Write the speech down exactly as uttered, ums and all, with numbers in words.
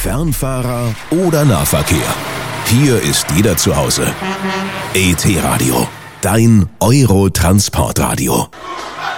Fernfahrer oder Nahverkehr. Hier ist jeder zu Hause. E T Radio, dein Euro-Transportradio.